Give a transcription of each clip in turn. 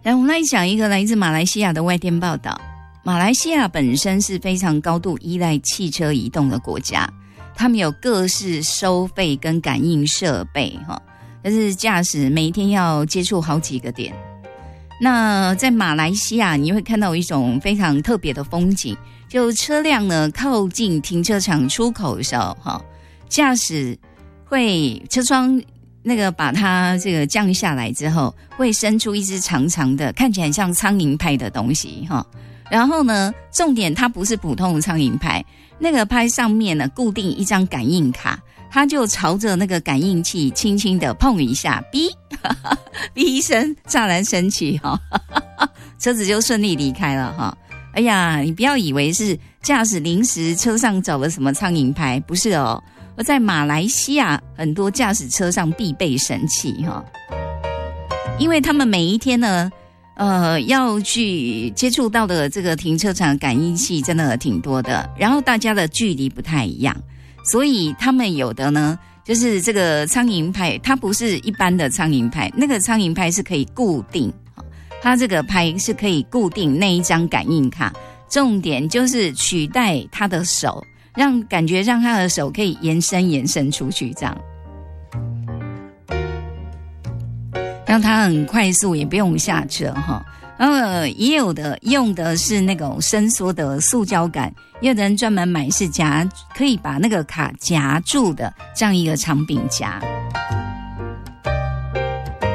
然后我们来讲一个来自马来西亚的外电报道。马来西亚本身是非常高度依赖汽车移动的国家，他们有各式收费跟感应设备，但是驾驶每一天要接触好几个点。那在马来西亚你会看到一种非常特别的风景，就车辆呢靠近停车场出口的时候，驾驶会车窗那个把它这个降下来之后，会伸出一只长长的看起来像苍蝇拍的东西，然后呢重点它不是普通的苍蝇拍，那个拍上面呢固定一张感应卡，它就朝着那个感应器轻轻的碰一下，哔哔一声乍然升起，车子就顺利离开了。哎呀，你不要以为是驾驶临时车上找了什么苍蝇拍，不是哦。而在马来西亚很多驾驶车上必备神器，因为他们每一天呢要去接触到的这个停车场感应器真的挺多的，然后大家的距离不太一样，所以他们有的呢就是这个苍蝇拍，它不是一般的苍蝇拍，那个苍蝇拍是可以固定，它这个拍是可以固定那一张感应卡，重点就是取代他的手，感觉让他的手可以延伸出去，这样让他很快速，也不用下车然后也有的用的是那种伸缩的塑胶杆，也有的人专门买是可以把那个卡夹住的这样一个长柄夹。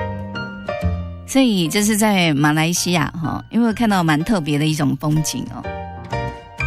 所以这是在马来西亚因为我看到蛮特别的一种风景